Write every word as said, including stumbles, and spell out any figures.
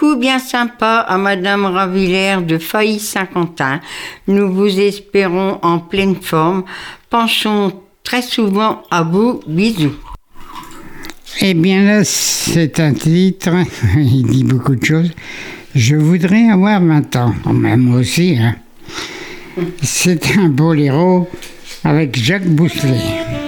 Tout bien sympa à Madame Ravillère de Failly-Saint-Quentin. Nous vous espérons en pleine forme. Pensons très souvent à vous. Bisous. Eh bien là, c'est un titre, il dit beaucoup de choses. Je voudrais avoir vingt ans, même moi aussi. Hein. C'est un boléro avec Jacques Bousselet.